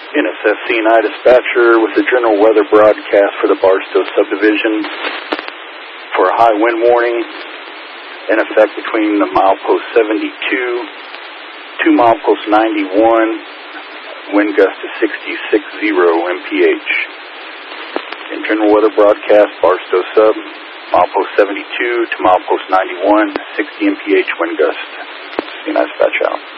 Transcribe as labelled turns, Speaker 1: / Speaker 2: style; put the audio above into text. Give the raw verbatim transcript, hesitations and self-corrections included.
Speaker 1: N S S C N I dispatcher with the general weather broadcast for the Barstow subdivision for a high wind warning in effect between the milepost seventy-two to milepost ninety-one, wind gust to sixty-six M P H. In general weather broadcast, Barstow sub, milepost seventy-two to milepost ninety-one, sixty M P H wind gust. C N I dispatch out.